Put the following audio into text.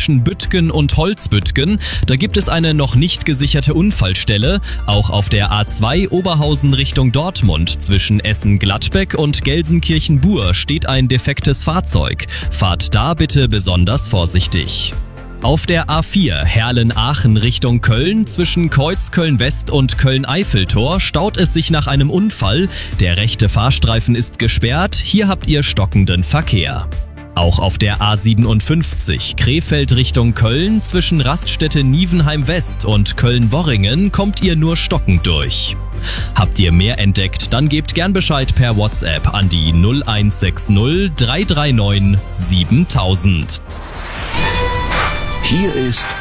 zwischen Büttgen und Holzbüttgen. Da gibt es eine noch nicht gesicherte Unfallstelle. Auch auf der A2 Oberhausen Richtung Dortmund zwischen Essen-Gladbeck und Gelsenkirchen-Buhr steht ein defektes Fahrzeug. Fahrt da bitte besonders vorsichtig. Auf der A4 Herlen-Aachen Richtung Köln zwischen Kreuzköln-West und Köln-Eiffeltor staut es sich nach einem Unfall. Der rechte Fahrstreifen ist gesperrt, hier habt ihr stockenden Verkehr. Auch auf der A57 Krefeld Richtung Köln zwischen Raststätte-Nievenheim-West und Köln-Worringen kommt ihr nur stockend durch. Habt ihr mehr entdeckt, dann gebt gern Bescheid per WhatsApp an die 0160 339 7000. Hier ist